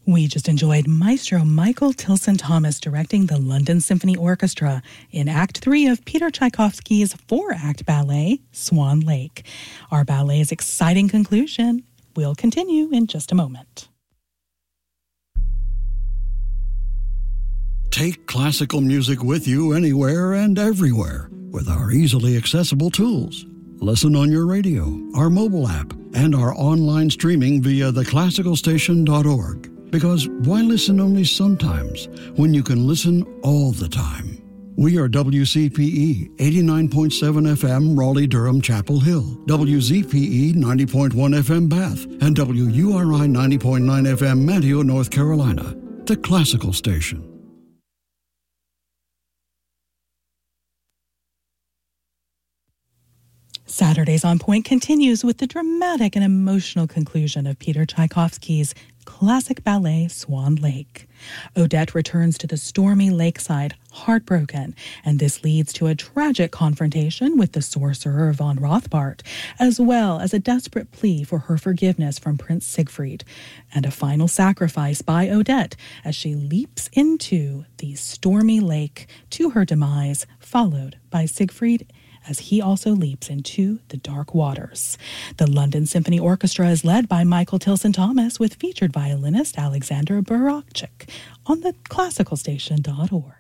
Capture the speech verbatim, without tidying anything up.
We just enjoyed Maestro Michael Tilson Thomas directing the London Symphony Orchestra in Act Three of Peter Tchaikovsky's four-act ballet, Swan Lake. Our ballet's exciting conclusion will continue in just a moment. Take classical music with you anywhere and everywhere with our easily accessible tools. Listen on your radio, our mobile app, and our online streaming via the classical station dot org. Because why listen only sometimes when you can listen all the time? We are W C P E eighty-nine point seven F M Raleigh-Durham Chapel Hill, W Z P E ninety point one F M Bath, and W U R I ninety point nine F M Manteo, North Carolina, the classical station. Saturdays on Point continues with the dramatic and emotional conclusion of Peter Tchaikovsky's classic ballet, Swan Lake. Odette returns to the stormy lakeside, heartbroken, and this leads to a tragic confrontation with the sorcerer von Rothbart, as well as a desperate plea for her forgiveness from Prince Siegfried, and a final sacrifice by Odette as she leaps into the stormy lake to her demise, followed by Siegfried as he also leaps into the dark waters. The London Symphony Orchestra is led by Michael Tilson Thomas with featured violinist Alexander Barachik on the classical station dot org.